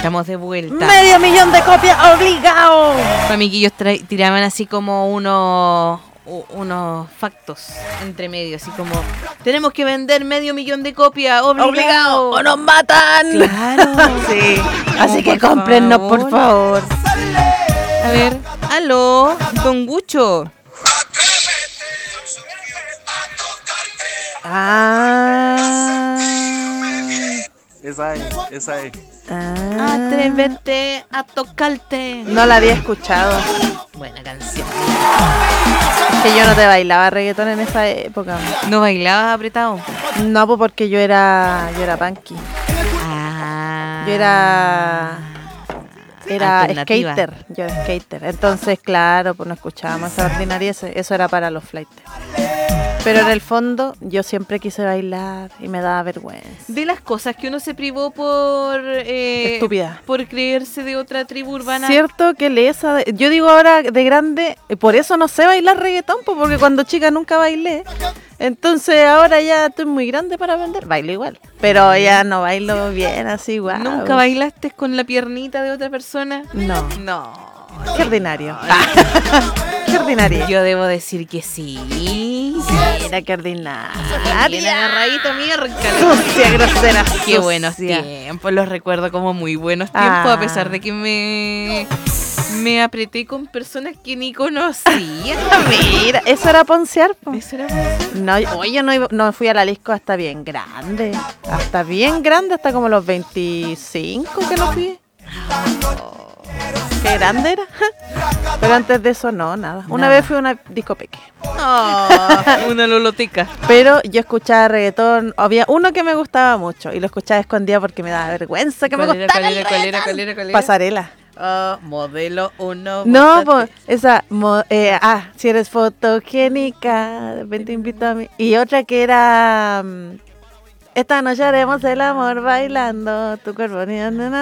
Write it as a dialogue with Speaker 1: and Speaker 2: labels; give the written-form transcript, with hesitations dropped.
Speaker 1: Estamos de vuelta.
Speaker 2: ¡Medio millón de copias obligado!
Speaker 1: Los amiguillos tiraban así como unos factos entre medio, así como tenemos que vender 500,000 de copias, obligado.
Speaker 2: ¡O nos matan!
Speaker 1: Claro.
Speaker 2: Sí.
Speaker 1: No,
Speaker 2: Así que
Speaker 1: por
Speaker 2: cómprennos,
Speaker 1: favor.
Speaker 2: por favor.
Speaker 1: A ver, aló, don Gucho.
Speaker 3: Esa es.
Speaker 1: Atrévete a tocarte.
Speaker 2: No la había escuchado.
Speaker 1: Buena canción.
Speaker 2: Que yo no te bailaba reggaetón en esa época.
Speaker 1: ¿No bailabas apretado?
Speaker 2: No, pues porque yo era punky.
Speaker 1: Ah.
Speaker 2: Yo era
Speaker 1: Alternativa.
Speaker 2: skater. Yo era skater. Entonces, claro, pues no escuchábamos esa ordinaria. Eso era para los flights. Pero en el fondo, yo siempre quise bailar y me daba vergüenza.
Speaker 1: De las cosas que uno se privó por...
Speaker 2: Estúpida.
Speaker 1: Por creerse de otra tribu urbana.
Speaker 2: Cierto que yo digo ahora de grande, por eso no sé bailar reggaetón, pues, porque cuando chica nunca bailé. Entonces ahora ya estoy muy grande para aprender. Bailo igual, pero ya no bailo bien así igual.
Speaker 1: ¿Nunca bailaste con la piernita de otra persona?
Speaker 2: No.
Speaker 1: No.
Speaker 2: Qué ordinario. Qué ordinario.
Speaker 1: Yo debo decir que sí.
Speaker 2: Mira, qué ordinario.
Speaker 1: Bien agarradito, miércoles.
Speaker 2: Sucia, grosera.
Speaker 1: Qué
Speaker 2: sucia.
Speaker 1: buenos tiempos, los recuerdo como muy buenos tiempos, a pesar de que me apreté con personas que ni conocía.
Speaker 2: Mira, eso era poncear, po.
Speaker 1: Eso era
Speaker 2: No, oye, no fui a la disco hasta bien grande. Hasta como los 25 que no fui. Qué grande era. Pero antes de eso no, nada. Una vez fui a una disco peque.
Speaker 1: una loloteca.
Speaker 2: Pero yo escuchaba reggaetón. Había uno que me gustaba mucho y lo escuchaba escondida porque me daba vergüenza que me gustara.
Speaker 1: ¿Cuál era?
Speaker 2: Pasarela.
Speaker 1: Modelo 1.
Speaker 2: No, pues esa. Si eres fotogénica, ven te invito a mí. Y otra que era. Esta noche haremos el amor bailando. Tu cuerpo.